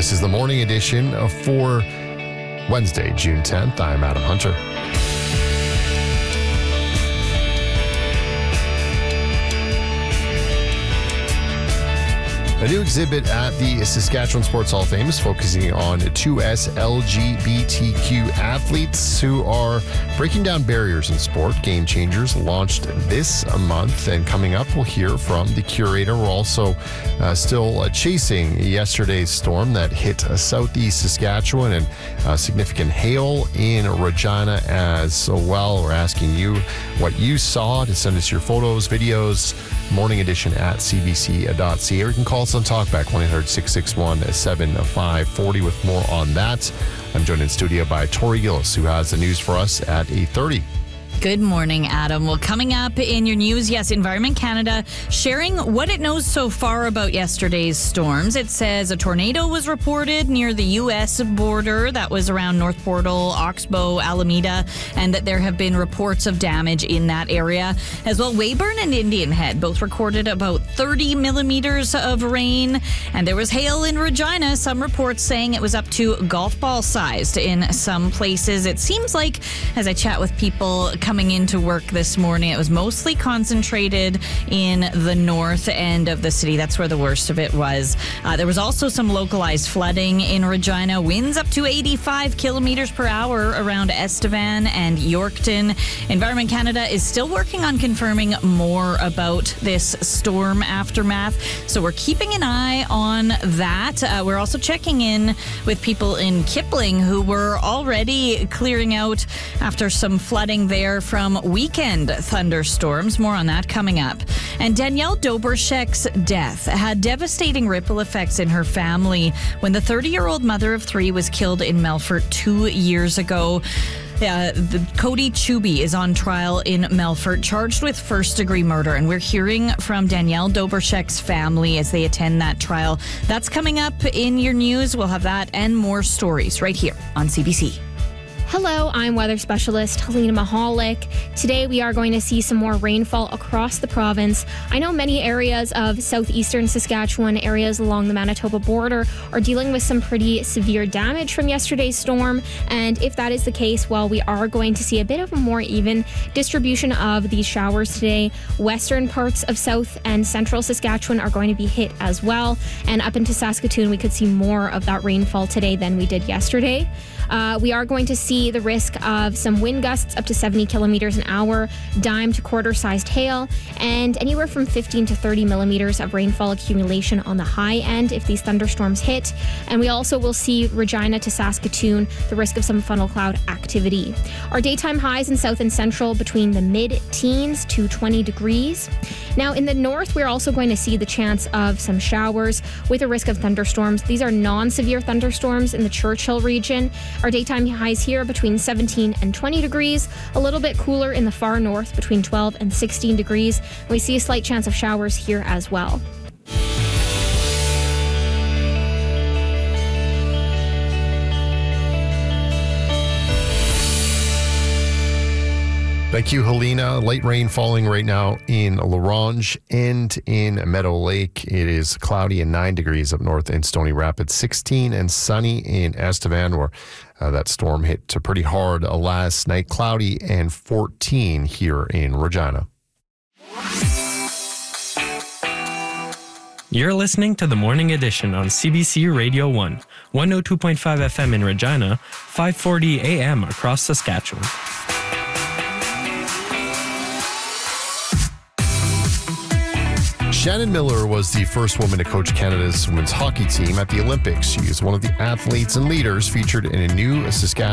This is the morning edition for Wednesday, June 10th. I'm Adam Hunter. A new exhibit at the Saskatchewan Sports Hall of Fame is focusing on 2S LGBTQ athletes who are breaking down barriers in sport. Game Changers launched this month, and coming up, we'll hear from the curator. We're also still chasing yesterday's storm that hit southeast Saskatchewan and significant hail in Regina as well. We're asking you what you saw. To send us your photos, videos, morning edition at cbc.ca, or you can call us on Talkback 1-800-661-7540 with more on that. I'm joined in studio by Tori Gillis, who has the news for us at 8:30. Good morning, Adam. Well, coming up in your news, yes, Environment Canada sharing what it knows so far about yesterday's storms. It says a tornado was reported near the U.S. border. That was around North Portal, Oxbow, Alameda, and that there have been reports of damage in that area. As well, Weyburn and Indian Head both recorded about 30 millimeters of rain, and there was hail in Regina. Some reports saying it was up to golf ball sized in some places. It seems like, as I chat with people coming into work this morning, it was mostly concentrated in the north end of the city. That's where the worst of it was. There was also some localized flooding in Regina. Winds up to 85 kilometers per hour around Estevan and Yorkton. Environment Canada is still working on confirming more about this storm aftermath, so we're keeping an eye on that. We're also checking in with people in Kipling who were already clearing out after some flooding there from weekend thunderstorms. More on that coming up. And Danielle Dobrschek's death had devastating ripple effects in her family when the 30-year-old mother of three was killed in Melfort 2 years ago. Cody Chuby is on trial in Melfort, charged with first-degree murder, and we're hearing from Danielle Dobrschek's family as they attend that trial. That's coming up in your news. We'll have that and more stories right here on CBC. Hello, I'm weather specialist Helena Mahalik. Today we are going to see some more rainfall across the province. I know many areas of southeastern Saskatchewan, areas along the Manitoba border, are dealing with some pretty severe damage from yesterday's storm. And if that is the case, well, we are going to see a bit of a more even distribution of these showers today. Western parts of south and central Saskatchewan are going to be hit as well. And up into Saskatoon, we could see more of that rainfall today than we did yesterday. We are going to see the risk of some wind gusts up to 70 kilometers an hour, dime to quarter-sized hail, and anywhere from 15 to 30 millimeters of rainfall accumulation on the high end if these thunderstorms hit. And we also will see Regina to Saskatoon, the risk of some funnel cloud activity. Our daytime highs in south and central between the mid-teens to 20 degrees. Now, in the north, we're also going to see the chance of some showers with a risk of thunderstorms. These are non-severe thunderstorms in the Churchill region. Our daytime highs here between 17 and 20 degrees, a little bit cooler in the far north between 12 and 16 degrees. We see a slight chance of showers here as well. Thank you, Helena. Light rain falling right now in LaRange and in Meadow Lake. It is cloudy and 9 degrees up north in Stony Rapids, 16 and sunny in Estevan, where that storm hit pretty hard last night. Cloudy and 14 here in Regina. You're listening to the Morning Edition on CBC Radio 1, 102.5 FM in Regina, 540 AM across Saskatchewan. Shannon Miller was the first woman to coach Canada's women's hockey team at the Olympics. She is one of the athletes and leaders featured in a new Saskatchewan